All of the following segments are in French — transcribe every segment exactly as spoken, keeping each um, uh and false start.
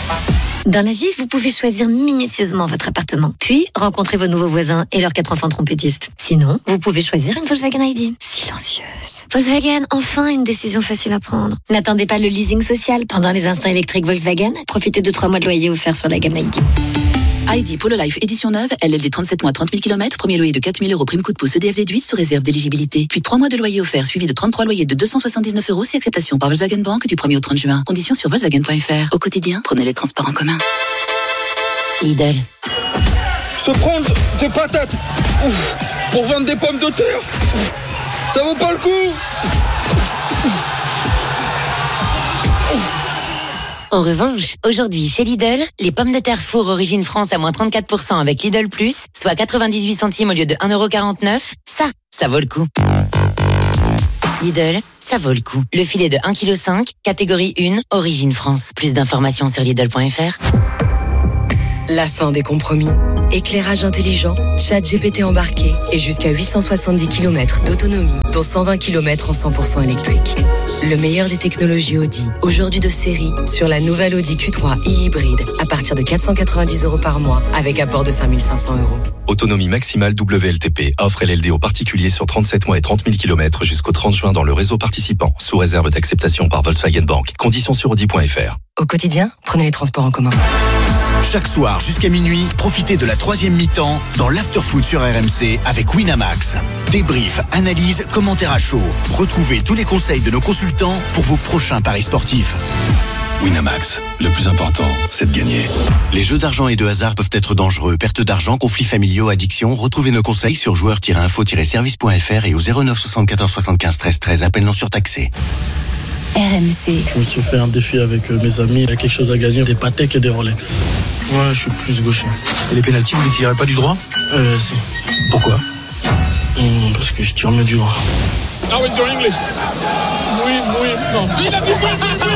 Dans la vie, vous pouvez choisir minutieusement votre appartement, puis rencontrer vos nouveaux voisins et leurs quatre enfants trompettistes. Sinon, vous pouvez choisir une Volkswagen I D. Silencieuse. Volkswagen, enfin une décision facile à prendre. N'attendez pas le leasing social pendant les instants électriques Volkswagen. Profitez de trois mois de loyer offerts sur la gamme I D. I D Polo Life édition neuve, L L D trente-sept mois, trente mille kilomètres, premier loyer de quatre mille euros, prime coup de pouce, E D F déduit sous réserve d'éligibilité. Puis trois mois de loyer offert suivi de trente-trois loyers de deux cent soixante-dix-neuf euros si acceptation par Volkswagen Bank du premier au trente juin. Conditions sur Volkswagen point F R. Au quotidien, prenez les transports en commun. Lidl. Se prendre des patates ouf, pour vendre des pommes de terre, ouf, ça vaut pas le coup. En revanche, aujourd'hui chez Lidl, les pommes de terre four origine France à moins trente-quatre pour cent avec Lidl Plus, soit quatre-vingt-dix-huit centimes au lieu de un euro quarante-neuf, ça, ça vaut le coup. Lidl, ça vaut le coup. Le filet de un virgule cinq kilos, catégorie un, origine France. Plus d'informations sur Lidl point F R. La fin des compromis. Éclairage intelligent, ChatGPT embarqué et jusqu'à huit cent soixante-dix kilomètres d'autonomie, dont cent vingt kilomètres en cent pour cent électrique. Le meilleur des technologies Audi, aujourd'hui de série, sur la nouvelle Audi Q trois e-hybride, à partir de quatre cent quatre-vingt-dix euros par mois, avec apport de cinq mille cinq cents euros. Autonomie maximale W L T P. Offre L L D aux particuliers sur trente-sept mois et trente mille kilomètres jusqu'au trente juin dans le réseau participant, sous réserve d'acceptation par Volkswagen Bank. Conditions sur Audi point F R. Au quotidien, prenez les transports en commun. Chaque soir jusqu'à minuit, profitez de la troisième mi-temps dans l'Afterfoot sur R M C avec Winamax. Débrief, analyse, commentaires à chaud. Retrouvez tous les conseils de nos consultants pour vos prochains paris sportifs. Winamax, le plus important, c'est de gagner. Les jeux d'argent et de hasard peuvent être dangereux. Perte d'argent, conflits familiaux, addiction. Retrouvez nos conseils sur joueurs tiret info tiret service point F R et au zéro neuf soixante-quatorze soixante-quinze treize treize. Appel non surtaxé. R M C. Je me suis fait un défi avec mes amis. Il y a quelque chose à gagner, des Patek et des Rolex. Ouais, je suis plus gaucher. Et les pénaltys, vous ne tirez pas du droit ? Euh, si. Pourquoi ? mmh, Parce que je tire mieux du droit. Now it's your English. Oui, oui, non. Il a dit oui,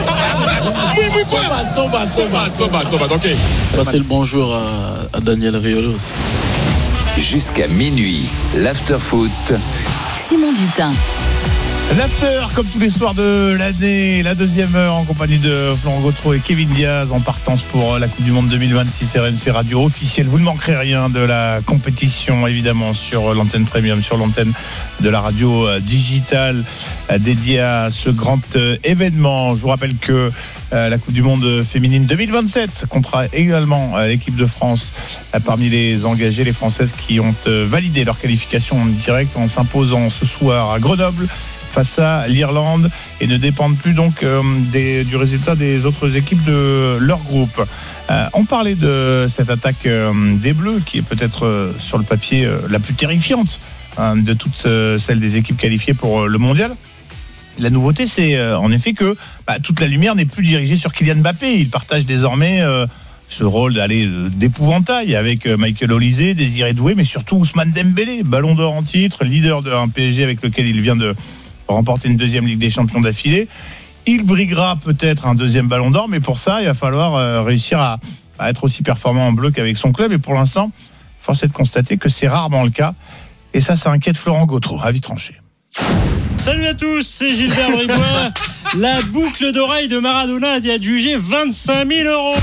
oui, oui, quoi ? So bad, so bad, so bad, so bad, ok. Passer le bonjour à, à Daniel Riolo aussi. Jusqu'à minuit, l'Afterfoot. Simon Dutin. L'after, comme tous les soirs de l'année, la deuxième heure en compagnie de Florent Gautreau et Kevin Diaz en partance pour la Coupe du Monde deux mille vingt-six R M C Radio officielle. Vous ne manquerez rien de la compétition, évidemment, sur l'antenne premium, sur l'antenne de la radio digitale dédiée à ce grand événement. Je vous rappelle que la Coupe du Monde féminine deux mille vingt-sept comptera également l'équipe de France parmi les engagés, les Françaises qui ont validé leur qualification en direct en s'imposant ce soir à Grenoble face à l'Irlande et ne dépendent plus donc euh, des, du résultat des autres équipes de leur groupe. Euh, on parlait de cette attaque euh, des Bleus qui est peut-être euh, sur le papier euh, la plus terrifiante hein, de toutes euh, celles des équipes qualifiées pour euh, le mondial. La nouveauté, c'est euh, en effet que bah, toute la lumière n'est plus dirigée sur Kylian Mbappé. Il partage désormais euh, ce rôle d'aller euh, d'épouvantail avec euh, Michael Olise, Désiré Doué, mais surtout Ousmane Dembélé, ballon d'or en titre, leader d'un P S G avec lequel il vient de remporter une deuxième Ligue des Champions d'affilée. Il briguera peut-être un deuxième ballon d'or, mais pour ça, il va falloir euh, réussir à, à être aussi performant en bleu qu'avec son club. Et pour l'instant, force est de constater que c'est rarement le cas. Et ça, ça inquiète Florent Gautreau. Avis tranché. Salut à tous, c'est Gilbert Bribois. La boucle d'oreille de Maradona a été adjugée vingt-cinq mille euros.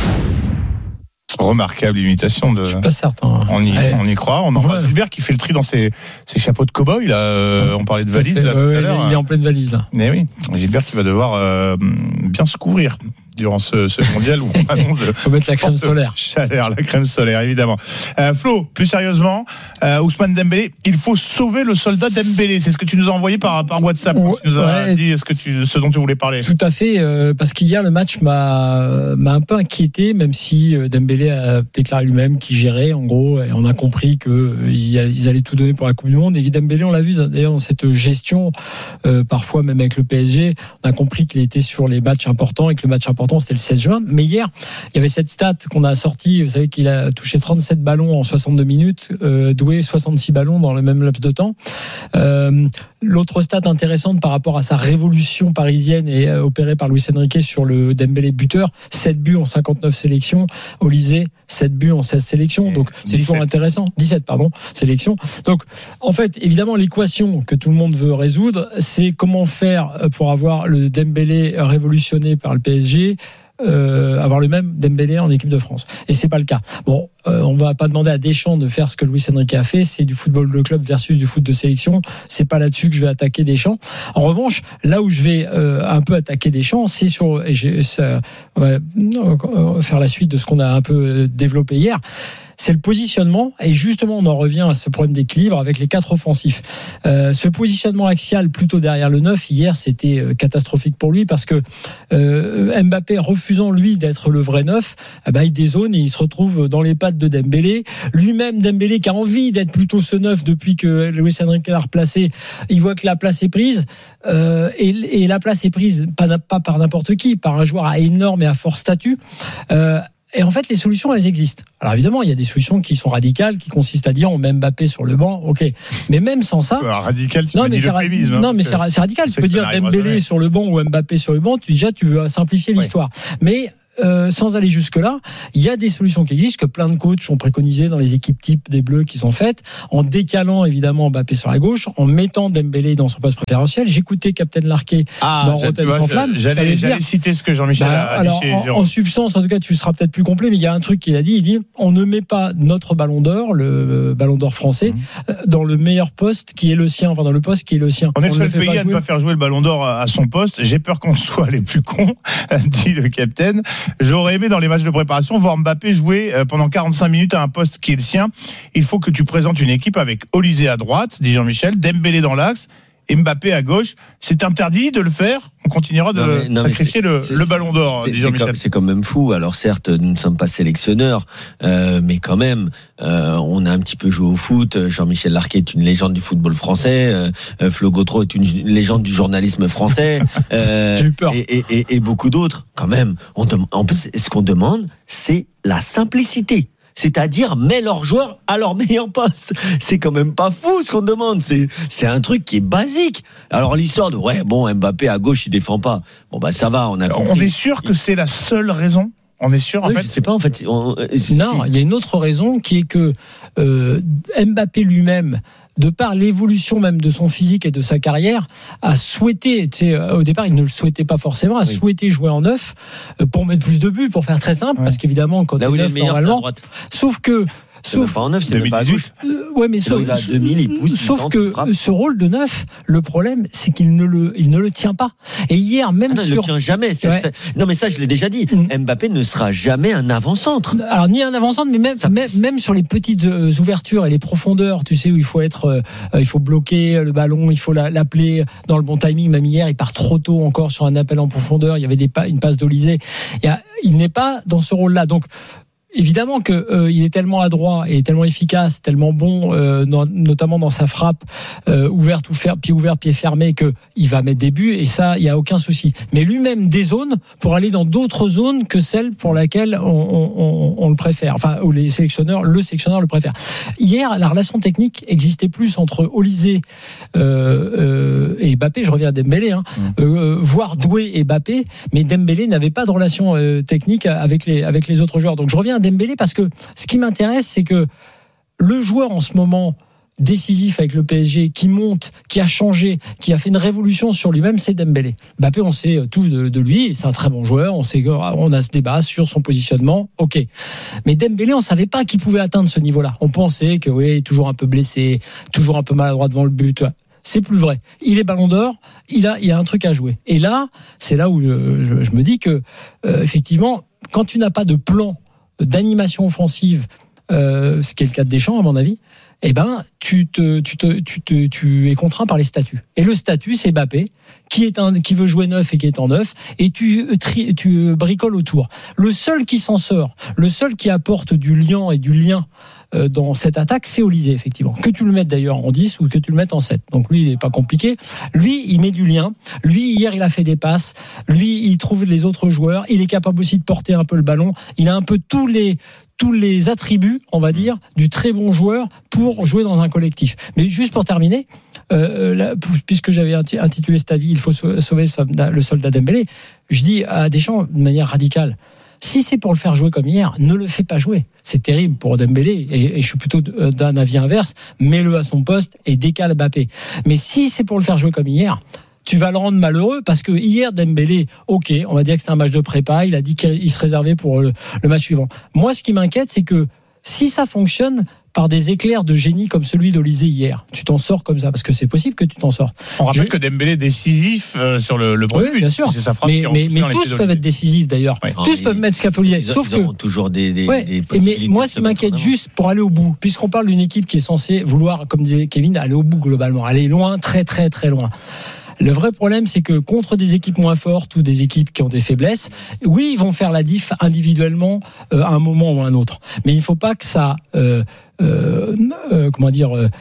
Remarquable imitation de. Je suis pas certain. On y, ouais. on y croit. On en voit Gilbert qui fait le tri dans ses, ses chapeaux de cow-boy. Là, euh, on parlait de valise là, ouais, tout ouais, à l'heure. Il est en pleine valise. Là. Mais oui, Gilbert qui va devoir euh, bien se couvrir durant ce, ce mondial où on annonce de. Faut mettre la crème solaire. Chaleur, la crème solaire, évidemment. Euh, Flo, plus sérieusement, euh, Ousmane Dembélé, il faut sauver le soldat Dembélé. C'est ce que tu nous as envoyé par, par WhatsApp. Ouais, tu nous as ouais, dit ce, que tu, ce dont tu voulais parler. Tout à fait, euh, parce qu'hier, le match m'a, m'a un peu inquiété, même si Dembélé a déclaré lui-même qu'il gérait, en gros, et on a compris qu'ils allaient tout donner pour la Coupe du Monde. Et Dembélé, on l'a vu d'ailleurs dans cette gestion, euh, parfois même avec le P S G, on a compris qu'il était sur les matchs importants et que le match important, c'était le seize juin. Mais hier, il y avait cette stat qu'on a sortie. Vous savez qu'il a touché trente-sept ballons en soixante-deux minutes, euh, Doué soixante-six ballons dans le même laps de temps. Euh, l'autre stat intéressante par rapport à sa révolution parisienne et euh, opérée par Luis Enrique sur le Dembélé buteur, sept buts en cinquante-neuf sélections. Olise, sept buts en seize sélections. Donc c'est toujours intéressant. dix-sept, pardon, sélections. Donc en fait, évidemment, l'équation que tout le monde veut résoudre, c'est comment faire pour avoir le Dembélé révolutionné par le P S G. euh, avoir le même Dembélé en équipe de France. Et c'est pas le cas. Bon, euh, on va pas demander à Deschamps de faire ce que Luis Enrique a fait. C'est du football de club versus du foot de sélection. C'est pas là-dessus que je vais attaquer Deschamps. En revanche, là où je vais euh, un peu attaquer Deschamps, c'est sur, et je, ça, on va faire la suite de ce qu'on a un peu développé hier. C'est le positionnement, et justement on en revient à ce problème d'équilibre avec les quatre offensifs. Euh, ce positionnement axial plutôt derrière le neuf, hier c'était catastrophique pour lui parce que euh, Mbappé refusant lui d'être le vrai neuf, eh ben, il dézone et il se retrouve dans les pattes de Dembélé. Lui-même Dembélé qui a envie d'être plutôt ce neuf depuis que Luis Enrique l'a replacé, il voit que la place est prise euh, et, et la place est prise pas, pas par n'importe qui, par un joueur à énorme et à fort statut. Euh, Et en fait, les solutions, elles existent. Alors évidemment, il y a des solutions qui sont radicales, qui consistent à dire on met Mbappé sur le banc, ok. Mais même sans ça, alors, radical, tu non, mais c'est ra- non, mais c'est, ra- c'est radical. Tu peux dire Dembélé sur le banc ou Mbappé sur le banc. Tu déjà, tu veux simplifier ouais. l'histoire. Mais Euh, sans aller jusque-là, il y a des solutions qui existent, que plein de coachs ont préconisées dans les équipes type des Bleus qui sont faites, en décalant évidemment Mbappé sur la gauche, en mettant Dembélé dans son poste préférentiel. J'écoutais Captain Larquet ah, dans Rotten sans flamme. J'allais, j'allais dire, citer ce que Jean-Michel bah, a alors, dit chez en, Jérôme. En substance, en tout cas, tu seras peut-être plus complet, mais il y a un truc qu'il a dit, il dit, on ne met pas notre ballon d'or, le ballon d'or français, mmh. dans le meilleur poste qui est le sien, enfin dans le poste qui est le sien. On est le seul pays à ne pas faire jouer le ballon d'or à son poste. J'ai peur qu'on soit les plus cons, dit le capitaine. J'aurais aimé dans les matchs de préparation voir Mbappé jouer pendant quarante-cinq minutes à un poste qui est le sien. Il faut que tu présentes une équipe avec Olysée à droite, dit Jean-Michel, Dembélé dans l'axe, Mbappé à gauche. C'est interdit de le faire. On continuera de non mais, non sacrifier le, le ballon d'or, c'est, dit Jean-Michel. C'est, comme, c'est quand même fou. Alors certes, nous ne sommes pas sélectionneurs, euh, mais quand même, euh, on a un petit peu joué au foot. Jean-Michel Larquet est une légende du football français. Euh, Flo Gautreau est une légende du journalisme français. Euh, J'ai eu peur. Et, et, et, et beaucoup d'autres. Quand même, on dem- en plus, ce qu'on demande, c'est la simplicité. C'est-à-dire, mets leurs joueurs à leur meilleur poste. C'est quand même pas fou ce qu'on demande. C'est, c'est un truc qui est basique. Alors, l'histoire de, ouais, bon, Mbappé à gauche, il défend pas. Bon, bah, ça va, on a compris. On est sûr que c'est la seule raison? On est sûr, en oui, fait? Je sais pas, en fait. On, non, il y a une autre raison qui est que, euh, Mbappé lui-même, de par l'évolution même de son physique et de sa carrière, a souhaité, tu sais, au départ, il ne le souhaitait pas forcément, a oui. souhaité jouer en neuf pour mettre plus de buts, pour faire très simple, ouais. parce qu'évidemment, quand là où il est neuf, normalement, sauf que, c'est sauf pas en neuf, c'est même pas à gauche. Euh, ouais, mais sauf, il a deux mille, il pousse, sauf il que tente, ce rôle de neuf, le problème, c'est qu'il ne le, il ne le tient pas. Et hier, même ah non, sur, il le tient jamais. C'est, ouais. c'est... Non, mais ça, je l'ai déjà dit. Mm. Mbappé ne sera jamais un avant-centre. Alors ni un avant-centre, mais même, ça... même, même sur les petites euh, ouvertures et les profondeurs, tu sais où il faut être, euh, il faut bloquer le ballon, il faut la, l'appeler dans le bon timing. Même hier, il part trop tôt encore sur un appel en profondeur. Il y avait des pas, une passe d'Olysée. Il, y a, il n'est pas dans ce rôle-là. Donc évidemment que euh, il est tellement adroit et tellement efficace, tellement bon, euh, no- notamment dans sa frappe euh, ouverte ou fer- pied ouvert, pied fermé, que il va mettre des buts et ça, il y a aucun souci. Mais lui-même dézone pour aller dans d'autres zones que celles pour laquelle on, on, on le préfère, enfin où les sélectionneurs, le sélectionneur le préfère. Hier, la relation technique existait plus entre Olysée euh, euh, et Mbappé. Je reviens à Dembélé, hein, mmh. euh, voire Doué et Mbappé, mais Dembélé n'avait pas de relation euh, technique avec les avec les autres joueurs. Donc je reviens à Dembélé parce que ce qui m'intéresse, c'est que le joueur en ce moment décisif avec le P S G, qui monte, qui a changé, qui a fait une révolution sur lui-même, c'est Dembélé. Mbappé, on sait tout de, de lui, c'est un très bon joueur, on sait on a ce débat sur son positionnement, ok. Mais Dembélé, on savait pas qu'il pouvait atteindre ce niveau-là. On pensait que oui, toujours un peu blessé, toujours un peu maladroit devant le but. C'est plus vrai. Il est ballon d'or, il a, il a un truc à jouer. Et là, c'est là où je, je, je me dis que, euh, effectivement, quand tu n'as pas de plan d'animation offensive, euh, ce qui est le cas de Deschamps à mon avis, eh ben tu te tu te tu te tu es contraint par les statuts. Et le statut, c'est Mbappé qui est un qui veut jouer neuf et qui est en neuf, et tu tri, tu bricoles autour. Le seul qui s'en sort, le seul qui apporte du lien et du lien euh, dans cette attaque, c'est Olysée, effectivement. Que tu le mettes d'ailleurs en dix ou que tu le mettes en sept. Donc lui, il est pas compliqué. Lui, il met du lien. Lui, hier, il a fait des passes. Lui, il trouve les autres joueurs. Il est capable aussi de porter un peu le ballon. Il a un peu tous les tous les attributs, on va dire, du très bon joueur pour jouer dans un collectif. Mais juste pour terminer, euh, là, puisque j'avais intitulé cet avis, il faut sauver le soldat Dembélé, je dis à Deschamps de manière radicale, si c'est pour le faire jouer comme hier, ne le fais pas jouer. C'est terrible pour Dembélé, et, et je suis plutôt d'un avis inverse, mets-le à son poste et décale Mbappé. Mais si c'est pour le faire jouer comme hier, tu vas le rendre malheureux parce que hier Dembélé, ok, on va dire que c'était un match de prépa, il a dit qu'il se réservait pour le, le match suivant. Moi, ce qui m'inquiète, c'est que si ça fonctionne par des éclairs de génie comme celui d'Olysée hier, tu t'en sors comme ça, parce que c'est possible que tu t'en sors. On rappelle Je... que Dembélé est décisif euh, sur le, le premier oui, but. bien sûr. C'est sa frappe mais mais, mais tous peuvent être décisifs d'ailleurs. Ouais. Tous non, peuvent mettre Scapoli. Sauf ils que toujours des, des, ouais, des mais moi, ce qui m'inquiète juste pour aller au bout, puisqu'on parle d'une équipe qui est censée vouloir, comme disait Kevin, aller au bout globalement, aller loin, très très très loin. Le vrai problème, c'est que contre des équipes moins fortes ou des équipes qui ont des faiblesses, oui, ils vont faire la diff individuellement euh, à un moment ou à un autre. Mais il ne faut pas que ça, euh, euh, euh, comment dire, euh,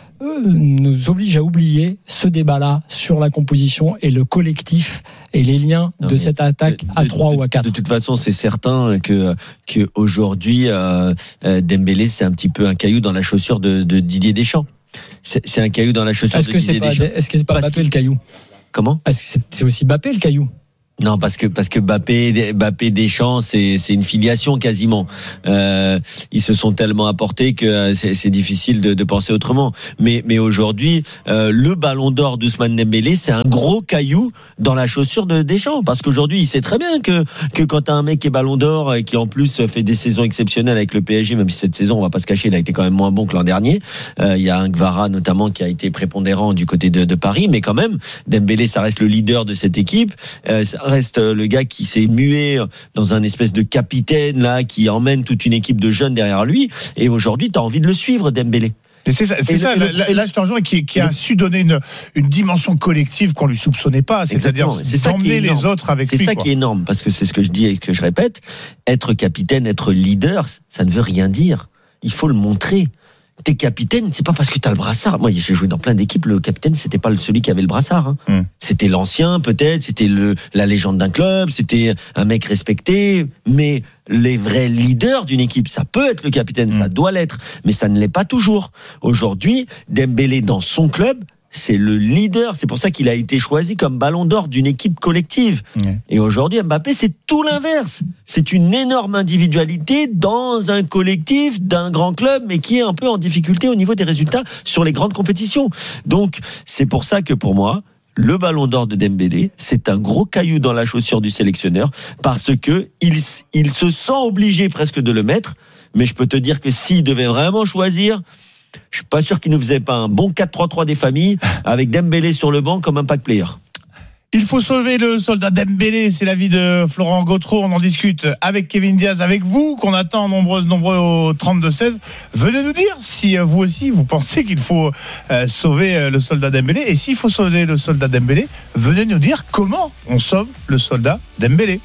nous oblige à oublier ce débat-là sur la composition et le collectif et les liens non, de cette attaque de, à trois ou à quatre. De toute façon, c'est certain que, que aujourd'hui, euh, Dembélé, c'est un petit peu un caillou dans la chaussure de, de Didier Deschamps. C'est, c'est un caillou dans la chaussure est-ce de que Didier c'est pas, Deschamps. Est-ce que c'est pas Mbappé le caillou? Comment? Est-ce que c'est, c'est aussi Mbappé le caillou? Non, parce que parce que Mbappé, Mbappé Deschamps, c'est c'est une filiation quasiment. Euh, ils se sont tellement apportés que c'est, c'est difficile de, de penser autrement. Mais mais aujourd'hui, euh, le Ballon d'Or d'Ousmane Dembélé, c'est un gros caillou dans la chaussure de Deschamps, parce qu'aujourd'hui, il sait très bien que que quand t'as un mec qui est Ballon d'Or et qui en plus fait des saisons exceptionnelles avec le P S G, même si cette saison, on va pas se cacher, il a été quand même moins bon que l'an dernier. Euh, il y a un Gvara notamment qui a été prépondérant du côté de, de Paris, mais quand même, Dembélé, ça reste le leader de cette équipe. Euh, ça reste le gars qui s'est mué dans un espèce de capitaine là, qui emmène toute une équipe de jeunes derrière lui. Et aujourd'hui, tu as envie de le suivre, Dembélé. Et c'est ça, c'est et ça le, là, là je t'en rejoins, qui, qui a su donner une, une dimension collective qu'on lui soupçonnait pas, c'est-à-dire c'est d'emmener les autres avec c'est lui. C'est ça quoi. qui est énorme, parce que c'est ce que je dis et que je répète, être capitaine, être leader, ça ne veut rien dire. Il faut le montrer. T'es capitaine, c'est pas parce que t'as le brassard. Moi, j'ai joué dans plein d'équipes, le capitaine, c'était pas celui qui avait le brassard. Hein. Mm. C'était l'ancien, peut-être, c'était le, la légende d'un club, c'était un mec respecté, mais les vrais leaders d'une équipe, ça peut être le capitaine, mm. ça doit l'être, mais ça ne l'est pas toujours. Aujourd'hui, Dembélé, dans son club, c'est le leader, c'est pour ça qu'il a été choisi comme Ballon d'Or d'une équipe collective. Mmh. Et aujourd'hui, Mbappé, c'est tout l'inverse. C'est une énorme individualité dans un collectif d'un grand club, mais qui est un peu en difficulté au niveau des résultats sur les grandes compétitions. Donc, c'est pour ça que pour moi, le Ballon d'Or de Dembélé, c'est un gros caillou dans la chaussure du sélectionneur, parce que il, il se sent obligé presque de le mettre, mais je peux te dire que s'il devait vraiment choisir, je suis pas sûr qu'il nous faisait pas un bon quatre trois trois des familles avec Dembélé sur le banc comme impact player. Il faut sauver le soldat Dembélé, c'est l'avis de Florent Gautreau. On en discute avec Kevin Diaz, avec vous, qu'on attend nombreux, nombreux au trente-deux seize. Venez nous dire si vous aussi vous pensez qu'il faut euh, sauver le soldat Dembélé. Et s'il faut sauver le soldat Dembélé, venez nous dire comment on sauve le soldat Dembélé.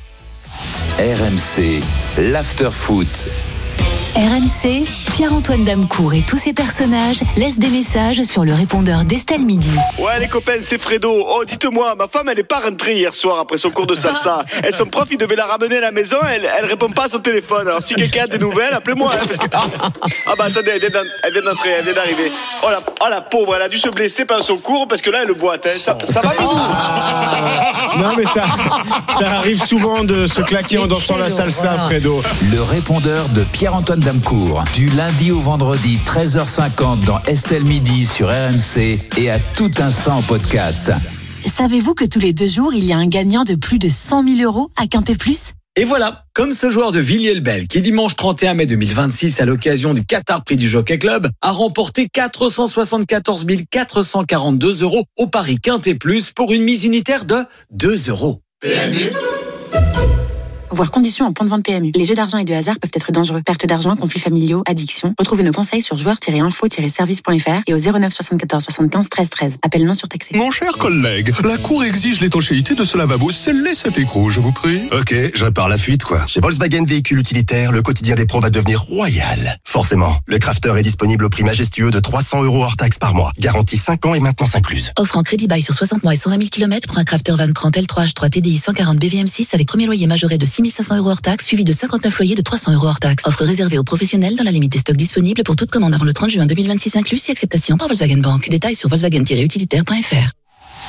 R M C, l'after-foot. R M C, Pierre-Antoine Damecourt et tous ses personnages laissent des messages sur le répondeur d'Estelle Midi. Ouais les copains, c'est Fredo. Oh dites-moi, ma femme elle est pas rentrée hier soir après son cours de salsa. Et son prof il devait la ramener à la maison, elle, elle répond pas à son téléphone. Alors si quelqu'un a des nouvelles, appelez-moi. Hein, parce que... ah, ah bah attendez, elle vient, elle vient d'entrer, elle vient d'arriver. Oh la, oh la pauvre, elle a dû se blesser pendant son cours parce que là elle boite. Hein. Ça, ça va oh. Non mais ça, ça arrive souvent de se claquer en dansant la salsa, Fredo. Le répondeur de Pierre-Antoine Damecourt, du lundi au vendredi treize heures cinquante dans Estelle Midi sur R M C et à tout instant en podcast. Savez-vous que tous les deux jours, il y a un gagnant de plus de cent mille euros à Quintet Plus ? Et voilà, comme ce joueur de Villiers-le-Bel qui dimanche trente et un mai deux mille vingt-six à l'occasion du Qatar Prix du Jockey Club a remporté quatre cent soixante-quatorze mille quatre cent quarante-deux euros au pari Quintet Plus pour une mise unitaire de deux euros. P M U Voir conditions en point de vente P M U. Les jeux d'argent et de hasard peuvent être dangereux. Perte d'argent, conflits familiaux, addiction. Retrouvez nos conseils sur joueurs tiret info tiret service point f r et au zéro neuf soixante-quatorze soixante-quinze treize treize. Appel non surtaxé. Mon cher collègue, la Cour exige l'étanchéité de ce lavabo scellé cet écrou, je vous prie. Ok, je répare la fuite, quoi. Chez Volkswagen Véhicules Utilitaires, le quotidien des pros va devenir royal. Forcément, le Crafter est disponible au prix majestueux de trois cents euros hors taxe par mois. Garantie cinq ans et maintenance incluse. Offre en crédit bail sur soixante mois et cent vingt mille kilomètres pour un Crafter vingt trente L trois H trois T D I cent quarante B V M six avec premier loyer majoré de six mille cinq cents euros hors taxe, suivi de cinquante-neuf loyers de trois cents euros hors taxe. Offre réservée aux professionnels dans la limite des stocks disponibles pour toute commande avant le trente juin deux mille vingt-six inclus, si acceptation par Volkswagen Bank. Détails sur volkswagen tiret utilitaire point f r.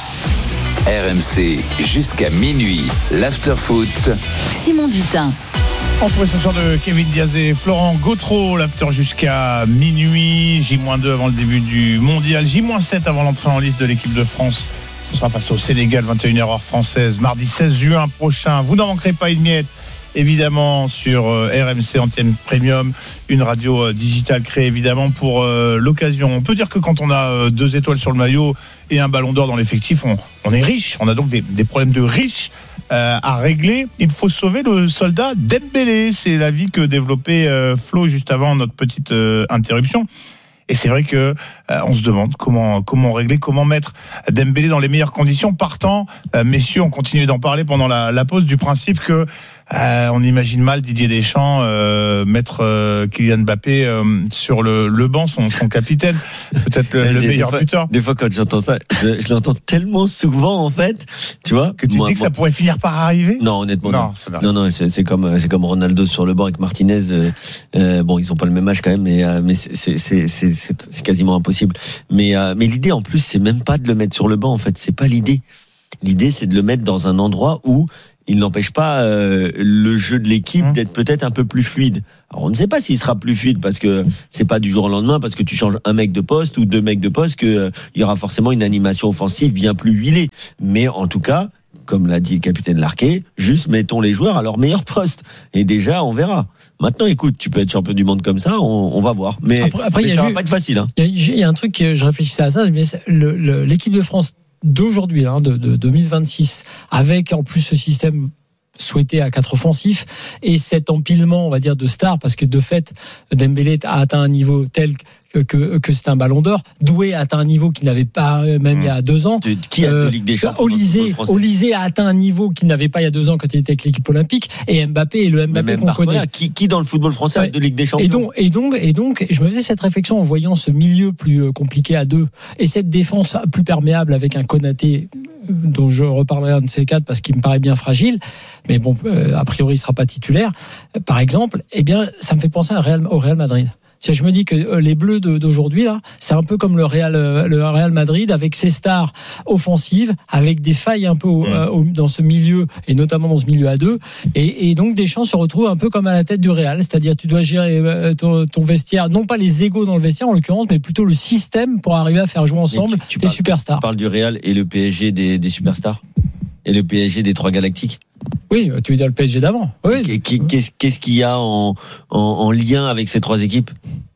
R M C jusqu'à minuit, l'after-foot. Simon Dutin. En présentation de Kevin Diaz et Florent Gautreau, l'after jusqu'à minuit, J moins deux avant le début du mondial, J moins sept avant l'entrée en liste de l'équipe de France Ce sera face au Sénégal, vingt et une heures heure française, mardi seize juin prochain. Vous n'en manquerez pas une miette, évidemment, sur euh, R M C Antenne Premium, une radio euh, digitale créée évidemment pour euh, l'occasion. On peut dire que quand on a euh, deux étoiles sur le maillot et un ballon d'or dans l'effectif, on, on est riche. On a donc des, des problèmes de riches euh, à régler. Il faut sauver le soldat Dembélé. C'est l'avis que développait euh, Flo juste avant notre petite euh, interruption. Et c'est vrai que euh, on se demande comment comment régler, comment mettre Dembélé dans les meilleures conditions. Partant, euh, messieurs, on continue d'en parler pendant la, la pause, du principe que euh, on imagine mal Didier Deschamps euh, mettre euh, Kylian Mbappé euh, sur le, le banc, son, son capitaine, peut-être le, le des, meilleur des fois, buteur. Des fois, quand j'entends ça, je, je l'entends tellement souvent en fait, tu vois, que tu moi, dis que moi, ça pourrait finir par arriver. Non, honnêtement, non. Non, ça non, non, c'est, c'est comme c'est comme Ronaldo sur le banc avec Martinez. Euh, euh, bon, ils ont pas le même âge quand même, mais euh, mais c'est c'est c'est c'est, c'est, c'est quasiment impossible. Mais euh, mais l'idée en plus, c'est même pas de le mettre sur le banc. En fait, c'est pas l'idée. L'idée, c'est de le mettre dans un endroit où il n'empêche pas euh, le jeu de l'équipe mmh. d'être peut-être un peu plus fluide. Alors on ne sait pas s'il sera plus fluide parce que c'est pas du jour au lendemain, parce que tu changes un mec de poste ou deux mecs de poste que euh, il y aura forcément une animation offensive bien plus huilée. Mais en tout cas, comme l'a dit le capitaine Larquet, juste mettons les joueurs à leur meilleur poste et déjà on verra. Maintenant, écoute, tu peux être champion du monde comme ça, on, on va voir. Mais, après, après, mais ça va ju- pas être facile. Hein. Il y, y a un truc que je réfléchissais à ça, mais le, le, l'équipe de France d'aujourd'hui, hein, de, de deux mille vingt-six, avec en plus ce système souhaité à quatre offensifs et cet empilement, on va dire, de stars, parce que de fait, Dembélé a atteint un niveau tel que, que, que c'est un ballon d'or. Doué a atteint un niveau qu'il n'avait pas même mmh. il y a deux ans. De, qui a de Ligue des Champions? Olysée, Olysée a atteint un niveau qu'il n'avait pas il y a deux ans quand il était avec l'équipe olympique. Et Mbappé est le Mbappé qu'on connaît. Qui, qui dans le football français ouais. a de Ligue des Champions? Et donc, et donc, et donc, je me faisais cette réflexion en voyant ce milieu plus compliqué à deux et cette défense plus perméable avec un Konaté dont je reparlerai un de ces quatre parce qu'il me paraît bien fragile, mais bon, euh, a priori il sera pas titulaire. Euh, par exemple, eh bien, ça me fait penser à Real, au Real Madrid. Je me dis que les Bleus d'aujourd'hui là, c'est un peu comme le Real, le Real Madrid avec ses stars offensives, avec des failles un peu au, mmh. au, dans ce milieu et notamment dans ce milieu à deux. Et, et donc Deschamps se retrouve un peu comme à la tête du Real, c'est-à-dire tu dois gérer ton, ton vestiaire, non pas les égos dans le vestiaire en l'occurrence, mais plutôt le système pour arriver à faire jouer ensemble tu, tu tes parles, superstars. Tu parles du Real et le P S G des, des superstars et le P S G des trois galactiques. Oui, tu veux dire le P S G d'avant. Oui. Qu'est-ce, qu'est-ce qu'il y a en, en, en lien avec ces trois équipes?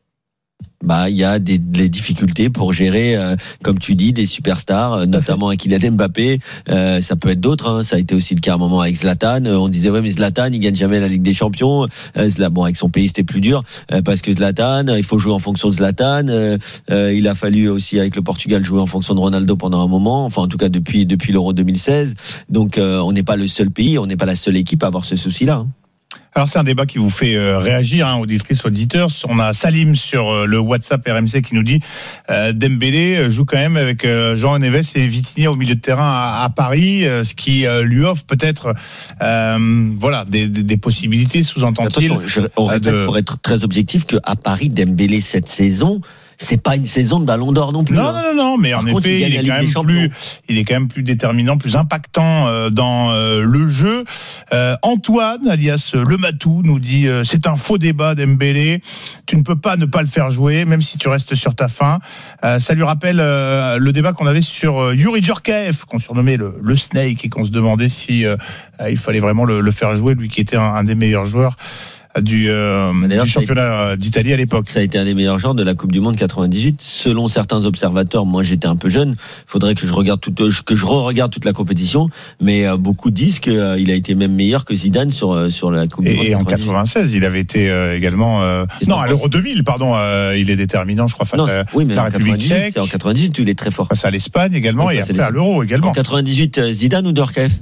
Bah, il y a des, des difficultés pour gérer, euh, comme tu dis, des superstars, euh, notamment avec Kylian Mbappé. Euh, ça peut être d'autres. Hein. Ça a été aussi le cas à un moment avec Zlatan. Euh, on disait ouais, mais Zlatan, il gagne jamais la Ligue des Champions. Euh, Zlatan, bon, avec son pays, c'était plus dur euh, parce que Zlatan, il faut jouer en fonction de Zlatan. Euh, euh, il a fallu aussi avec le Portugal jouer en fonction de Ronaldo pendant un moment. Enfin, en tout cas depuis depuis l'Euro deux mille seize. Donc, euh, on n'est pas le seul pays, on n'est pas la seule équipe à avoir ce souci-là. Hein. Alors c'est un débat qui vous fait euh, réagir, hein, auditrices, auditeurs. On a Salim sur euh, le WhatsApp R M C qui nous dit euh, Dembélé joue quand même avec euh, Jean Neves et Vitinha au milieu de terrain à, à Paris, euh, ce qui euh, lui offre peut-être euh, voilà des, des, des possibilités, sous-entend-il. Attention, je, on répète, de... pour être très objectif, que à Paris, Dembélé cette saison, c'est pas une saison de Ballon d'Or non plus. Non, hein. non, non, mais Par en contre, effet, il, il est quand même plus, il est quand même plus déterminant, plus impactant euh, dans euh, le jeu. Euh, Antoine, alias Le Matou, nous dit euh, c'est un faux débat Dembélé. Tu ne peux pas ne pas le faire jouer, même si tu restes sur ta faim. Euh, ça lui rappelle euh, le débat qu'on avait sur euh, Yuri Djorkaeff, qu'on surnommait le, le Snake, et qu'on se demandait si euh, il fallait vraiment le, le faire jouer, lui qui était un, un des meilleurs joueurs du, euh, du championnat d'Italie à l'époque. Ça a été un des meilleurs joueurs de la Coupe du Monde quatre-vingt-dix-huit. Selon certains observateurs, moi j'étais un peu jeune, faudrait que je regarde toute, que je re-regarde toute la compétition, mais euh, beaucoup disent qu'il euh, a été même meilleur que Zidane sur, euh, sur la Coupe et, du Monde. Et en quatre-vingt-seize, il avait été euh, également... Euh, non, à l'Euro deux mille, pardon, euh, il est déterminant, je crois, face non, à oui, mais la République tchèque. C'est en quatre-vingt-dix-huit où il est très fort. Face à l'Espagne également, oui, et après à l'Euro également. En quatre-vingt-dix-huit, Zidane ou Djorkaeff?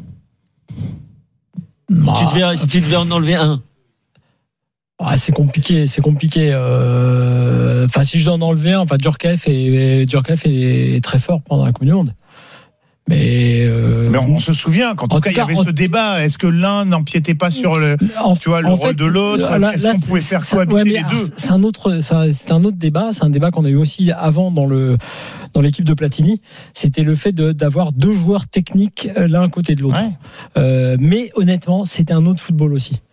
bah. si, tu devais, si tu devais en enlever un. Ah, c'est compliqué, c'est compliqué. Euh... Enfin, si je dois en enlever un, enfin, Djorkaeff est, Djorkaeff est très fort pendant la Coupe du Monde. Mais, euh... mais on, on se souvient qu'en tout cas, cas il y avait en... ce débat. Est-ce que l'un n'empiétait pas sur le, en, tu vois, le rôle fait, de l'autre? Là, Est-ce là, qu'on pouvait faire cohabiter ouais, les deux? C'est un autre, c'est un autre débat. C'est un débat qu'on a eu aussi avant dans le dans l'équipe de Platini. C'était le fait de, d'avoir deux joueurs techniques l'un à côté de l'autre. Ouais. Euh, mais honnêtement, c'était un autre football aussi.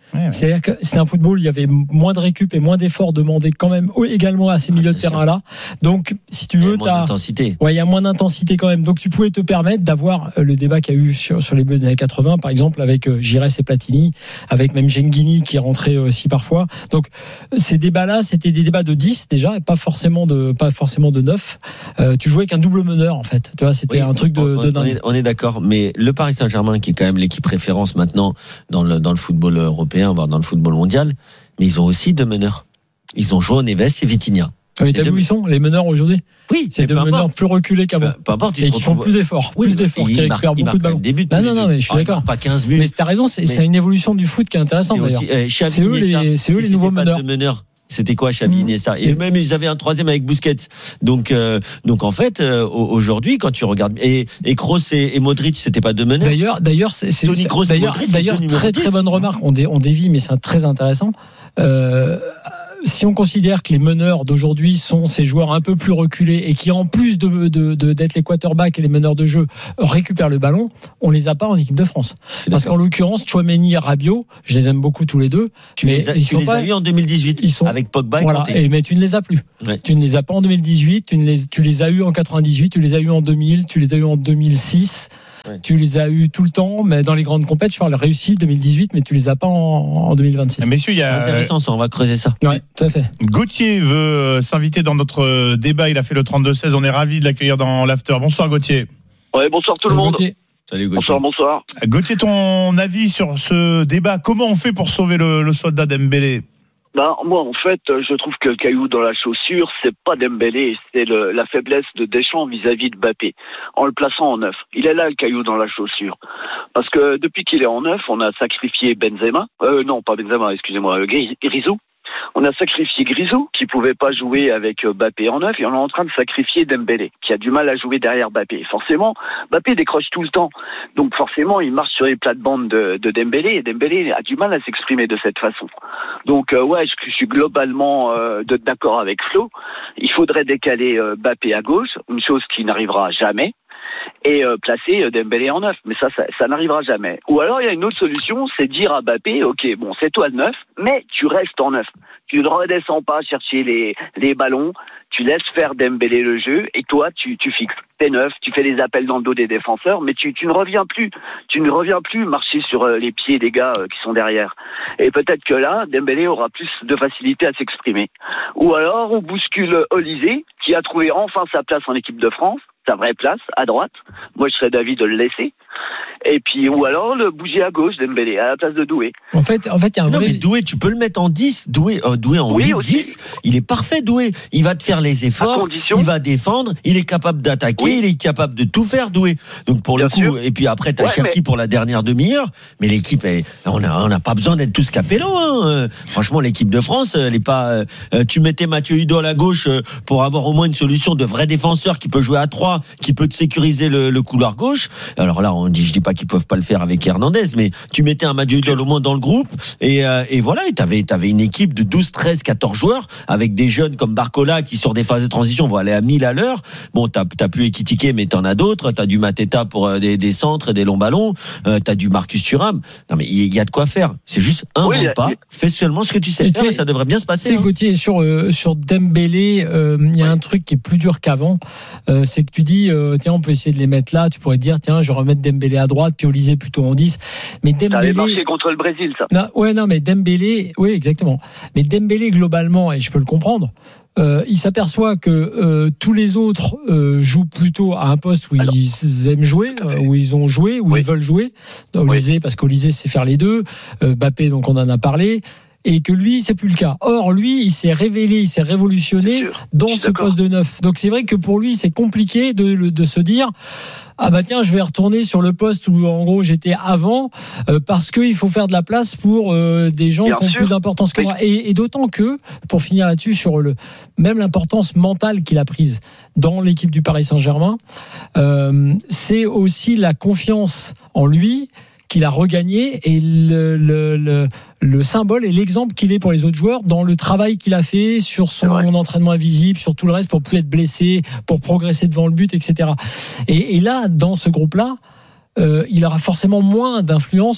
Ouais, ouais. C'est-à-dire que c'était un football, il y avait moins de récup et moins d'efforts demandés quand même également à ces milieux de terrain là. Donc si tu veux, il y a moins d'intensité. Ouais, il y a moins d'intensité quand même. Donc tu pouvais te permettre d'avoir le débat qu'il y a eu sur, sur les Bleus des années quatre-vingts, par exemple avec euh, Giresse et Platini, avec même Genghini qui rentrait aussi parfois. Donc ces débats-là, c'était des débats de dix déjà, et pas forcément de pas forcément de neuf. Euh, tu jouais avec un double meneur en fait. Tu vois, c'était Oui, un truc de, on, de on, dingue. est, on est d'accord, mais le Paris Saint-Germain, qui est quand même l'équipe référence maintenant dans le dans le football européen, voire dans le football mondial, mais ils ont aussi deux meneurs. Ils ont João Neves et Vitinha. Mais t'as vu où ils sont, les meneurs aujourd'hui? Oui, c'est des meneurs plus reculés qu'avant. Peu importe, ils et qui font plus d'efforts, oui, plus d'efforts, qui récupèrent beaucoup de ballons. Non, non, non, mais je suis ah, d'accord. Pas quinze buts. Mais t'as raison, c'est, c'est une évolution du foot qui est intéressante d'ailleurs. Aussi, euh, c'est eux les, c'est eux les nouveaux meneurs. meneurs. C'était quoi, Xavi, mmh, Iniesta? Et même ils avaient un troisième avec Busquets. Donc, euh, donc en fait, euh, aujourd'hui, quand tu regardes et et Kroos et, et Modric, c'était pas deux meneurs. D'ailleurs, d'ailleurs, c'est, c'est Toni Kroos d'ailleurs, et Modric, d'ailleurs, très très bonne remarque. On, dé, on dévie, mais c'est très intéressant. Euh, si on considère que les meneurs d'aujourd'hui sont ces joueurs un peu plus reculés et qui, en plus de, de, de, d'être les quarterbacks et les meneurs de jeu, récupèrent le ballon, on les a pas en équipe de France. Parce qu'en l'occurrence, Tchouaméni et Rabiot, je les aime beaucoup tous les deux. Tu mais les as, ils tu sont les pas, as eu en deux mille dix-huit ils sont, avec Pogba et voilà, Kanté. Et, mais tu ne les as plus. Ouais. Tu ne les as pas en deux mille dix-huit, tu, ne les, tu les as eu en quatre-vingt-dix-huit, tu les as eu en deux mille, tu les as eu en deux mille six. Ouais. Tu les as eu tout le temps, mais dans les grandes compétitions, je parle réussi deux mille dix-huit, mais tu les as pas en, en deux mille vingt-six. Messieurs, il y a c'est intéressant, ça, on va creuser ça. Ouais, tout à fait. Gauthier veut s'inviter dans notre débat. Il a fait le trente-deux seize. On est ravis de l'accueillir dans l'after. Bonsoir Gauthier. Ouais, bonsoir tout Salut le monde. Gauthier. Salut Gauthier. Bonsoir, bonsoir. Gauthier, ton avis sur ce débat? Comment on fait pour sauver le, le soldat Dembélé? Ben, moi, en fait, je trouve que le caillou dans la chaussure, c'est pas Dembélé, c'est le, la faiblesse de Deschamps vis-à-vis de Mbappé, en le plaçant en neuf. Il est là, le caillou dans la chaussure. Parce que depuis qu'il est en neuf, on a sacrifié Benzema, euh, non, pas Benzema, excusez-moi, Grisou. On a sacrifié Grisou, qui pouvait pas jouer avec Mbappé en neuf, et on est en train de sacrifier Dembélé, qui a du mal à jouer derrière Mbappé. Forcément, Mbappé décroche tout le temps. Donc forcément, il marche sur les plates-bandes de, de Dembélé, et Dembélé a du mal à s'exprimer de cette façon. Donc euh, ouais, je, je suis globalement euh, de, d'accord avec Flo. Il faudrait décaler euh, Mbappé à gauche, une chose qui n'arrivera jamais. Et euh, placer euh, Dembélé en neuf, mais ça, ça, ça n'arrivera jamais. Ou alors il y a une autre solution, c'est dire à Mbappé, ok, bon, c'est toi le neuf, mais tu restes en neuf. Tu ne redescends pas chercher les les ballons, tu laisses faire Dembélé le jeu, et toi tu tu fixes. T'es neuf, tu fais les appels dans le dos des défenseurs, mais tu tu ne reviens plus, tu ne reviens plus marcher sur euh, les pieds des gars euh, qui sont derrière. Et peut-être que là, Dembélé aura plus de facilité à s'exprimer. Ou alors on bouscule Olysée, qui a trouvé enfin sa place en équipe de France, sa vraie place, à droite. Moi, je serais d'avis de le laisser. Et puis, ou alors, le bouger à gauche, Dembélé, à la place de Doué. En fait, en fait, il y a un non, vrai... mais Doué, tu peux le mettre en dix. Doué, euh, Doué en oui, huit, aussi. dix. Il est parfait, Doué. Il va te faire les efforts. Condition... Il va défendre. Il est capable d'attaquer. Oui. Il est capable de tout faire, Doué. Donc, pour Bien le coup, sûr. et puis après, t'as Ouais, Cherki mais... pour la dernière demi-heure. Mais l'équipe, elle, on a, on n'a pas besoin d'être tous capello, hein. Euh, franchement, l'équipe de France, elle est pas, euh, tu mettais Mathieu Hudot à la gauche euh, pour avoir au moins une solution de vrai défenseur qui peut jouer à trois, qui peut te sécuriser le, le couloir gauche. Alors là, on dit, je dis pas qu'ils peuvent pas le faire avec Hernandez, mais tu mettais un Mathieu Hudol au moins dans le groupe, et, euh, et voilà, et t'avais, t'avais une équipe de douze, treize, quatorze joueurs, avec des jeunes comme Barcola, qui sur des phases de transition vont aller à mille à l'heure. Bon, t'as, t'as plus Ekitike, mais t'en as d'autres, t'as du Mateta pour euh, des, des centres et des longs ballons, euh, t'as du Marcus Thuram. Non, mais il y, y a de quoi faire. C'est juste, invente Oui, pas, mais... fais seulement ce que tu sais Et faire, tu sais, et ça devrait bien se passer. Tu sais, hein. Gauthier, sur, euh, sur Dembélé, il euh, y a ouais. un truc qui est plus dur qu'avant, euh, c'est que tu dis, euh, tiens, on peut essayer de les mettre là, tu pourrais dire, tiens, je vais remettre Dembélé à droite, puis Olysée plutôt en dix. Mais Dembélé. Ça avait marché contre le Brésil, ça. Non, ouais, non, mais Dembélé, oui, exactement. Mais Dembélé, globalement, et je peux le comprendre, euh, il s'aperçoit que euh, tous les autres euh, jouent plutôt à un poste où Alors, ils aiment jouer, euh, où ils ont joué, où oui. ils veulent jouer. Olysée, oui. parce qu'Olysée sait faire les deux. Euh, Mbappé, donc on en a parlé. Et que lui, c'est plus le cas. Or, lui, il s'est révélé, il s'est révolutionné dans ce poste de neuf. Donc, c'est vrai que pour lui, c'est compliqué de, de se dire, ah bah tiens, je vais retourner sur le poste où, en gros, j'étais avant, euh, parce qu'il faut faire de la place pour euh, des gens Bien qui ont sûr. plus d'importance que oui. moi. Et, et d'autant que, pour finir là-dessus, sur le même l'importance mentale qu'il a prise dans l'équipe du Paris Saint-Germain, euh, c'est aussi la confiance en lui qu'il a regagné, et le, le, le, le symbole et l'exemple qu'il est pour les autres joueurs dans le travail qu'il a fait sur son entraînement invisible, sur tout le reste, pour plus être blessé, pour progresser devant le but, et cetera. Et, et là, dans ce groupe-là, euh, il aura forcément moins d'influence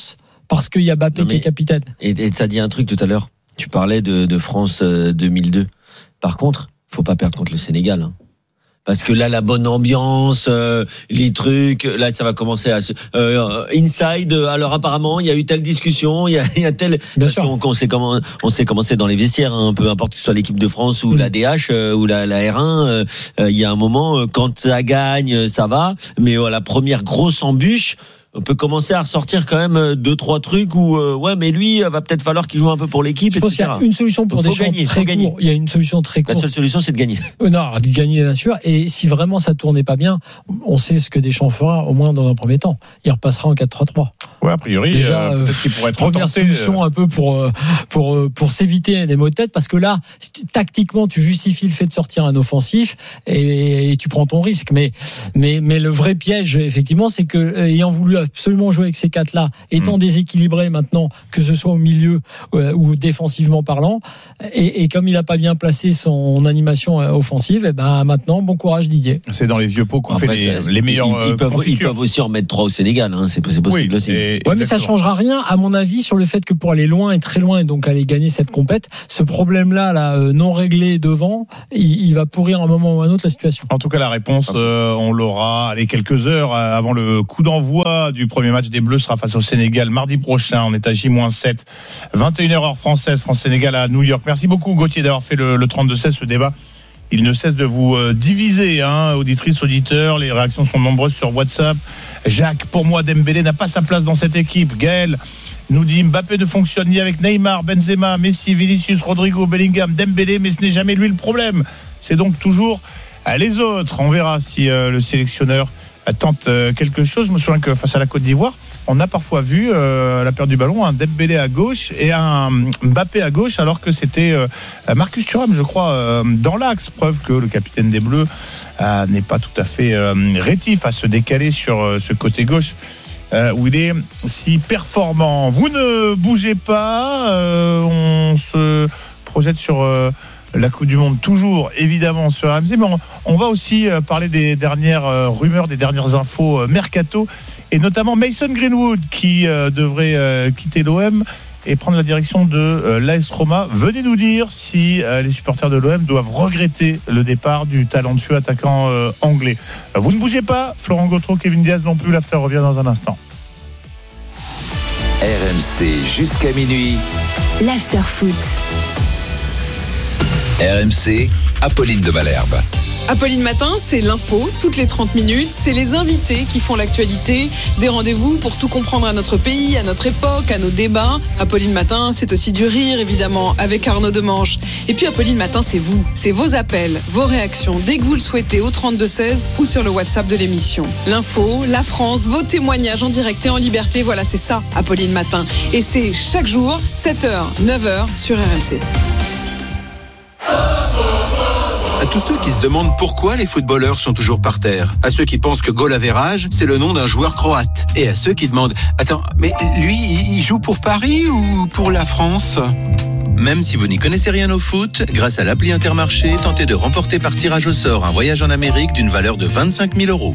parce qu'il y a Mbappé Non, qui est mais- capitaine. Et tu as dit un truc tout à l'heure. Tu parlais de, de France euh, deux mille deux. Par contre, faut pas perdre contre le Sénégal. Hein. Parce que là, la bonne ambiance, euh, les trucs, là, ça va commencer à se... Euh, inside, alors apparemment, il y a eu telle discussion, il y a, il y a telle... Bien Parce sûr. qu'on on sait comment, on sait comment c'est dans les vestiaires, hein, peu importe que ce soit l'équipe de France ou Mm. la D H euh, ou la, la R un, euh, euh, il y a un moment, euh, quand ça gagne, euh, ça va, mais euh, la première grosse embûche, on peut commencer à ressortir quand même euh, deux trois trucs où euh, ouais mais lui euh, va peut-être falloir qu'il joue un peu pour l'équipe, Je pense qu'il y et cetera. a une solution pour Donc, des faut champs gagner, très faut gagner. courts. Il y a une solution très La courte. seule solution, c'est de gagner. Euh, Non, de gagner bien sûr. Et si vraiment ça tournait pas bien, on sait ce que Deschamps fera, au moins dans un premier temps. Il repassera en quatre trois trois. Ouais, a priori, Déjà, euh, euh, peut-être qu'il pourrait être première tenté, solution euh, un peu pour euh, pour euh, pour s'éviter les maux de tête, parce que là, si tu- tactiquement, tu justifies le fait de sortir un offensif et, et tu prends ton risque. Mais mais mais le vrai piège, effectivement, c'est que euh, ayant voulu absolument jouer avec ces quatre là, étant déséquilibré maintenant, que ce soit au milieu euh, ou défensivement parlant, et, et comme il n'a pas bien placé son animation euh, offensive, et ben maintenant, bon courage Didier. C'est dans les vieux pots qu'on Après, fait les, c'est- les meilleurs. Ils, ils euh, peuvent, ils confitures. peuvent aussi en mettre trois au Sénégal, hein, c'est c'est possible Oui, aussi. et- Ouais, mais ça exactement. changera rien, à mon avis, sur le fait que pour aller loin et très loin, et donc aller gagner cette compète, ce problème-là, là, euh, non réglé devant, il, il va pourrir à un moment ou à un autre la situation. En tout cas, la réponse, euh, on l'aura allez, quelques heures euh, avant le coup d'envoi du premier match des Bleus, sera face au Sénégal mardi prochain. On est à J moins sept, vingt et une heures heure française, France-Sénégal à New York. Merci beaucoup Gauthier d'avoir fait le, le trente-deux seize, ce débat. Il ne cesse de vous euh, diviser, hein, auditrices, auditeurs. Les réactions sont nombreuses sur WhatsApp. Jacques, pour moi, Dembélé n'a pas sa place dans cette équipe. Gaël nous dit Mbappé ne fonctionne ni avec Neymar, Benzema, Messi, Vinicius, Rodrigo, Bellingham, Dembélé, mais ce n'est jamais lui le problème. C'est donc toujours euh, les autres. On verra si euh, le sélectionneur euh, tente euh, quelque chose. Je me souviens que face à la Côte d'Ivoire, on a parfois vu euh, à la perte du ballon un Dembélé à gauche et un Mbappé à gauche, alors que c'était euh, Marcus Thuram, je crois, euh, dans l'axe. Preuve que le capitaine des Bleus euh, n'est pas tout à fait euh, rétif à se décaler sur euh, ce côté gauche euh, où il est si performant. Vous ne bougez pas, euh, on se projette sur euh, la Coupe du Monde, toujours évidemment sur R M C, mais on, on va aussi euh, parler des dernières euh, rumeurs, des dernières infos euh, mercato, et notamment Mason Greenwood qui euh, devrait euh, quitter l'O M et prendre la direction de euh, l'A S Roma. Venez nous dire si euh, les supporters de l'O M doivent regretter le départ du talentueux attaquant euh, anglais. Euh, vous ne bougez pas, Florent Gautreau, Kevin Diaz non plus, l'after revient dans un instant. R M C jusqu'à minuit. L'after-foot. R M C, Apolline de Malherbe. Apolline Matin, c'est l'info, toutes les trente minutes. C'est les invités qui font l'actualité. Des rendez-vous pour tout comprendre à notre pays, à notre époque, à nos débats. Apolline Matin, c'est aussi du rire, évidemment, avec Arnaud Demanche. Et puis Apolline Matin, c'est vous. C'est vos appels, vos réactions, dès que vous le souhaitez, au trente-deux seize ou sur le WhatsApp de l'émission. L'info, la France, vos témoignages en direct et en liberté. Voilà, c'est ça, Apolline Matin. Et c'est chaque jour, sept heures, neuf heures, sur R M C. À tous ceux qui se demandent pourquoi les footballeurs sont toujours par terre, à ceux qui pensent que goal average, c'est le nom d'un joueur croate, et à ceux qui demandent « Attends, mais lui, il joue pour Paris ou pour la France ?» Même si vous n'y connaissez rien au foot, grâce à l'appli Intermarché, tentez de remporter par tirage au sort un voyage en Amérique d'une valeur de vingt-cinq mille euros.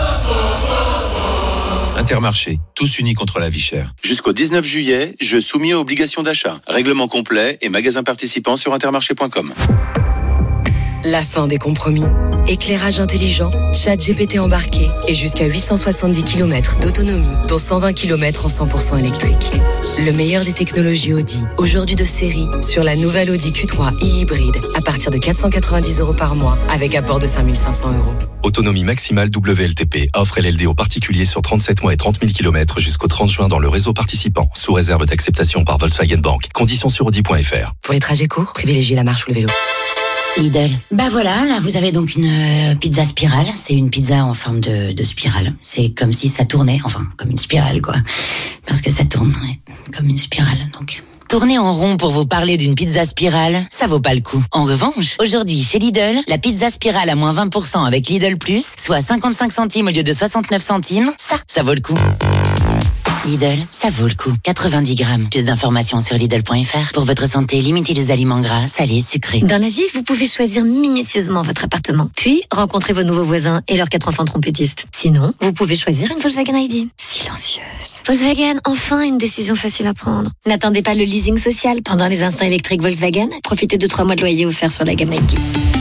Intermarché, tous unis contre la vie chère. Jusqu'au dix-neuf juillet, jeu soumis aux obligations d'achat. Règlement complet et magasin participant sur intermarché point com. La fin des compromis. Éclairage intelligent, ChatGPT embarqué et jusqu'à huit cent soixante-dix kilomètres d'autonomie, dont cent vingt kilomètres en cent pour cent électrique. Le meilleur des technologies Audi, aujourd'hui de série, sur la nouvelle Audi Q trois e-hybride, à partir de quatre cent quatre-vingt-dix euros par mois, avec apport de cinq mille cinq cents euros. Autonomie maximale W L T P. Offre L L D aux particuliers sur trente-sept mois et trente mille kilomètres jusqu'au trente juin dans le réseau participant, sous réserve d'acceptation par Volkswagen Bank. Conditions sur Audi point F R. Pour les trajets courts, privilégiez la marche ou le vélo. Lidl. Bah voilà, là vous avez donc une euh, pizza spirale. C'est une pizza en forme de, de spirale. C'est comme si ça tournait, enfin comme une spirale quoi. Parce que ça tourne, ouais, comme une spirale donc. Tourner en rond pour vous parler d'une pizza spirale, ça vaut pas le coup. En revanche, aujourd'hui chez Lidl, la pizza spirale à moins vingt pour cent avec Lidl Plus, soit cinquante-cinq centimes au lieu de soixante-neuf centimes, ça, ça vaut le coup. Lidl, ça vaut le coup. quatre-vingt-dix grammes. Plus d'informations sur Lidl point F R. Pour votre santé, limitez les aliments gras, salés, sucrés. Dans la vie, vous pouvez choisir minutieusement votre appartement. Puis, rencontrer vos nouveaux voisins et leurs quatre enfants trompettistes. Sinon, vous pouvez choisir une Volkswagen I D. Silencieuse. Volkswagen, enfin une décision facile à prendre. N'attendez pas le leasing social. Pendant les instants électriques Volkswagen, profitez de trois mois de loyer offerts sur la gamme I D.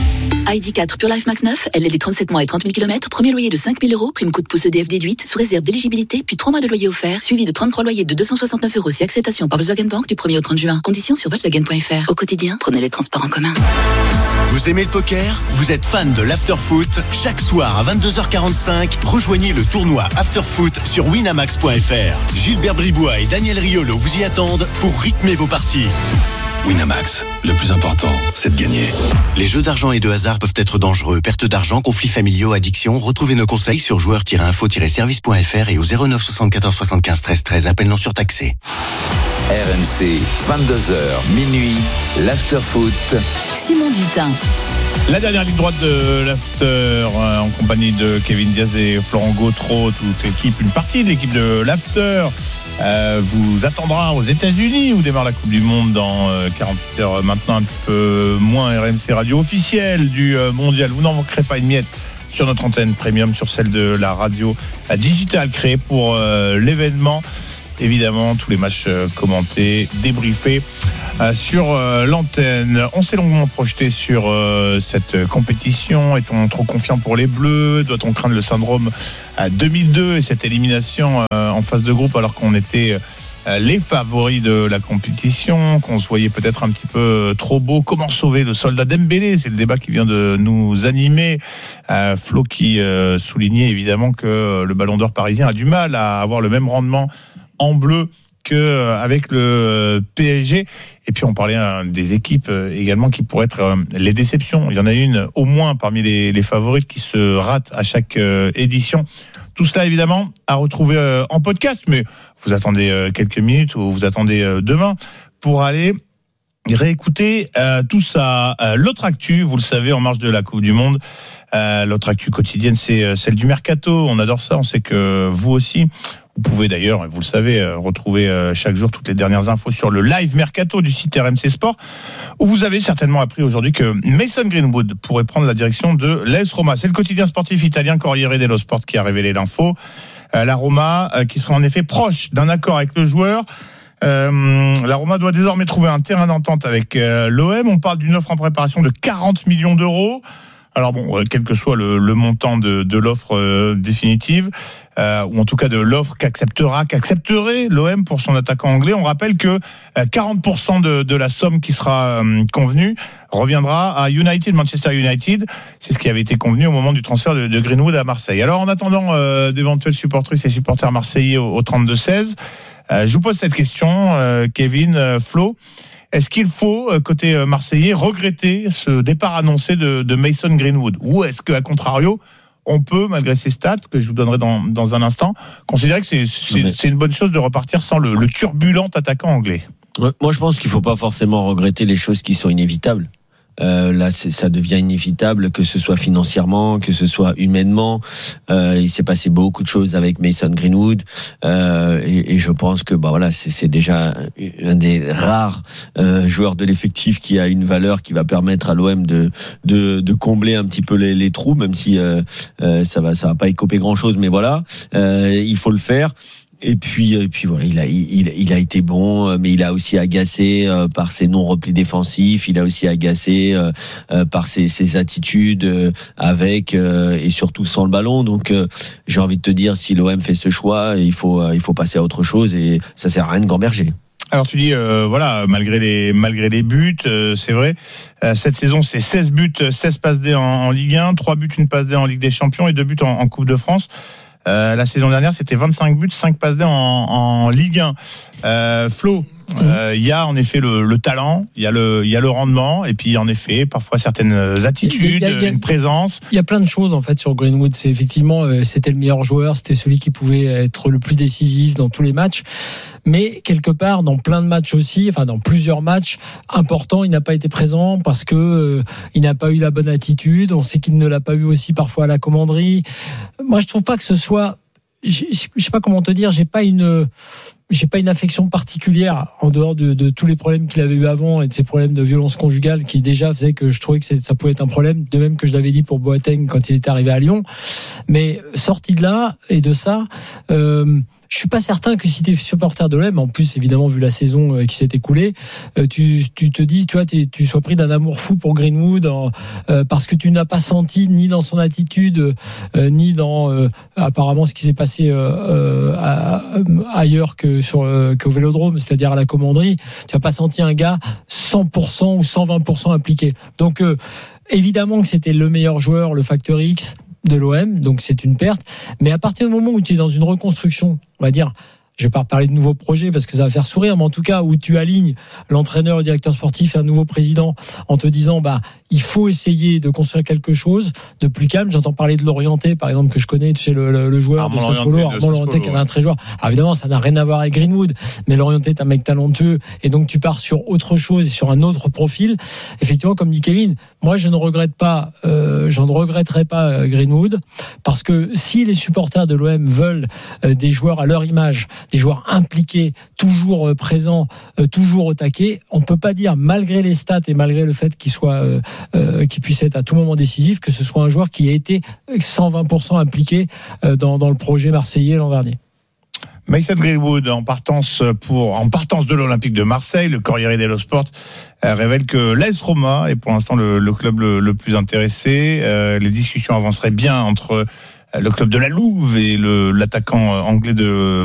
I D quatre Pure Life Max neuf, L L D trente-sept mois et trente mille kilomètres, premier loyer de cinq mille euros, prime coup de pouce E D F déduite, sous réserve d'éligibilité, puis trois mois de loyer offert, suivi de trente-trois loyers de deux cent soixante-neuf euros si acceptation par Volkswagen Bank du premier au trente juin. Conditions sur Volkswagen point F R. Au quotidien, prenez les transports en commun. Vous aimez le poker? Vous êtes fan de l'afterfoot? Chaque soir à vingt-deux heures quarante-cinq, rejoignez le tournoi Afterfoot sur winamax point F R. Gilbert Bribois et Daniel Riolo vous y attendent pour rythmer vos parties. Winamax, le plus important, c'est de gagner. Les jeux d'argent et de hasard peuvent être dangereux. Perte d'argent, conflits familiaux, addiction. Retrouvez nos conseils sur joueurs tiret info tiret service point F R et au zéro neuf soixante-quatorze soixante-quinze treize treize. Appel non surtaxé. R M C, vingt-deux heures, minuit, l'afterfoot. Simon Dutin. La dernière ligne droite de l'after euh, en compagnie de Kevin Diaz et Florent Gautreau, toute l'équipe, une partie de l'équipe de l'after euh, vous attendra aux États-Unis où démarre la Coupe du Monde dans euh, quarante-huit heures maintenant, un petit peu moins. R M C radio officielle du euh, mondial. Vous n'en manquerez pas une miette sur notre antenne premium, sur celle de la radio la digitale créée pour euh, l'événement. Évidemment, tous les matchs euh, commentés, débriefés euh, sur euh, l'antenne. On s'est longuement projeté sur euh, cette compétition. Est-on trop confiant pour les Bleus? Doit-on craindre le syndrome euh, deux mille deux et cette élimination euh, en phase de groupe alors qu'on était euh, les favoris de la compétition, qu'on se voyait peut-être un petit peu trop beau? Comment sauver le soldat Dembélé? C'est le débat qui vient de nous animer. Euh, Flo qui euh, soulignait évidemment que le Ballon d'Or parisien a du mal à avoir le même rendement en bleu qu'avec le P S G. Et puis on parlait hein, des équipes euh, également qui pourraient être euh, les déceptions. Il y en a une au moins parmi les, les favorites qui se ratent à chaque euh, édition. Tout cela évidemment à retrouver euh, en podcast, mais vous attendez euh, quelques minutes ou vous attendez euh, demain pour aller réécouter euh, tout ça. Euh, l'autre actu, vous le savez, en marge de la Coupe du Monde, euh, l'autre actu quotidienne, c'est euh, celle du mercato. On adore ça, on sait que vous aussi. Vous pouvez d'ailleurs, vous le savez, retrouver chaque jour toutes les dernières infos sur le live mercato du site R M C Sport, où vous avez certainement appris aujourd'hui que Mason Greenwood pourrait prendre la direction de l'A S Roma. C'est le quotidien sportif italien Corriere dello Sport qui a révélé l'info. La Roma qui sera en effet proche d'un accord avec le joueur. Euh, la Roma doit désormais trouver un terrain d'entente avec euh, l'O M. On parle d'une offre en préparation de quarante millions d'euros. Alors bon, euh, quel que soit le, le montant de, de l'offre euh, définitive, euh, ou en tout cas de l'offre qu'acceptera, qu'accepterait l'O M pour son attaquant anglais, on rappelle que euh, quarante pour cent de, de la somme qui sera euh, convenue reviendra à United, Manchester United. C'est ce qui avait été convenu au moment du transfert de, de Greenwood à Marseille. Alors en attendant euh, d'éventuels supportrices et supporters marseillais au, au trente-deux seize, euh, je vous pose cette question, euh, Kevin, euh, Flo. Est-ce qu'il faut, côté marseillais, regretter ce départ annoncé de, de Mason Greenwood? Ou est-ce qu'à contrario, on peut, malgré ces stats, que je vous donnerai dans, dans un instant, considérer que c'est, c'est, c'est une bonne chose de repartir sans le, le turbulent attaquant anglais? Moi, je pense qu'il ne faut pas forcément regretter les choses qui sont inévitables. Euh, là, c'est, ça devient inévitable, que ce soit financièrement, que ce soit humainement. Euh, il s'est passé beaucoup de choses avec Mason Greenwood, euh, et, et je pense que bah voilà, c'est, c'est déjà un des rares euh, joueurs de l'effectif qui a une valeur qui va permettre à l'O M de de, de combler un petit peu les, les trous, même si euh, euh, ça va ça va pas écoper grand chose, mais voilà, euh, il faut le faire. Et puis, et puis voilà, il a, il, il a été bon, mais il a aussi agacé euh, par ses non-replis défensifs. Il a aussi agacé euh, euh, par ses, ses attitudes euh, avec euh, et surtout sans le ballon. Donc, euh, j'ai envie de te dire, si l'O M fait ce choix, il faut, euh, il faut passer à autre chose et ça sert à rien de gamberger. Alors tu dis euh, voilà, malgré les malgré les buts, euh, c'est vrai, euh, cette saison c'est seize buts, seize passes D en, en Ligue un, trois buts, une passe D en Ligue des Champions et deux buts en, en Coupe de France. Euh, la saison dernière, c'était vingt-cinq buts, cinq passes D en, en Ligue un. Euh, Flo, il euh, y a en effet le, le talent, il y a le, il y a le rendement, et puis en effet parfois certaines attitudes, y a, y a, une présence. Il y a plein de choses en fait sur Greenwood. C'est effectivement, euh, c'était le meilleur joueur, c'était celui qui pouvait être le plus décisif dans tous les matchs. Mais quelque part, dans plein de matchs aussi, enfin dans plusieurs matchs importants, il n'a pas été présent parce que euh, il n'a pas eu la bonne attitude. On sait qu'il ne l'a pas eu aussi parfois à la commanderie. Moi, je trouve pas que ce soit je sais pas comment te dire, j'ai pas une j'ai pas une affection particulière en dehors de, de tous les problèmes qu'il avait eu avant et de ses problèmes de violence conjugale qui déjà faisaient que je trouvais que ça pouvait être un problème, de même que je l'avais dit pour Boateng quand il était arrivé à Lyon. Mais sorti de là et de ça, euh, je suis pas certain que si tu es supporter de l'O M, en plus évidemment vu la saison qui s'est écoulée, tu, tu te dis, tu vois, tu sois pris d'un amour fou pour Greenwood en, euh, parce que tu n'as pas senti ni dans son attitude, euh, ni dans euh, apparemment ce qui s'est passé euh, à, ailleurs que sur euh, qu'au Vélodrome, c'est-à-dire à la commanderie, tu n'as pas senti un gars cent pour cent ou cent vingt pour cent impliqué. Donc euh, évidemment que c'était le meilleur joueur, le facteur X de l'O M, donc c'est une perte. Mais à partir du moment où tu es dans une reconstruction, on va dire, je vais pas parler de nouveaux projets parce que ça va faire sourire, mais en tout cas où tu alignes l'entraîneur, le directeur sportif et un nouveau président en te disant bah il faut essayer de construire quelque chose de plus calme. J'entends parler de Lorienté par exemple que je connais, tu sais le, le, le joueur Armand de Sassuolo, Armand Lorienté qui est un très joueur. Alors évidemment ça n'a rien à voir avec Greenwood, mais Lorienté est un mec talentueux et donc tu pars sur autre chose et sur un autre profil. Effectivement comme dit Kevin, moi je ne regrette pas, euh, je ne regretterai pas euh, Greenwood parce que si les supporters de l'O M veulent euh, des joueurs à leur image, des joueurs impliqués, toujours présents, toujours au taquet. On ne peut pas dire, malgré les stats et malgré le fait qu'il soit, euh, euh, qu'il puisse être à tout moment décisif, que ce soit un joueur qui a été cent vingt pour cent impliqué dans, dans le projet marseillais l'an dernier. Mason Greenwood en partance pour en partance de l'Olympique de Marseille, le Corriere dello Sport euh, révèle que l'A S Roma est pour l'instant le, le club le, le plus intéressé. Euh, les discussions avanceraient bien entre le club de la Louve et le, l'attaquant anglais de